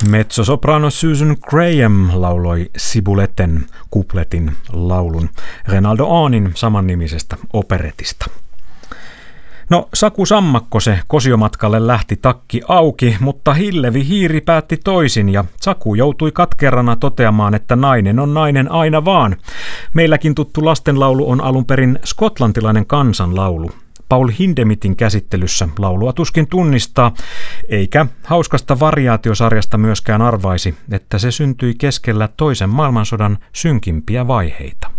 Mezzosoprano Susan Graham lauloi Sibuletten kupletin laulun Renaldo Ahnin samannimisestä operetista. No, Saku Sammakko se kosiomatkalle lähti takki auki, mutta Hillevi Hiiri päätti toisin ja Saku joutui katkerana toteamaan, että nainen on nainen aina vaan. Meilläkin tuttu lastenlaulu on alun perin skotlantilainen kansanlaulu. Paul Hindemithin käsittelyssä laulua tuskin tunnistaa, eikä hauskasta variaatiosarjasta myöskään arvaisi, että se syntyi keskellä toisen maailmansodan synkimpiä vaiheita.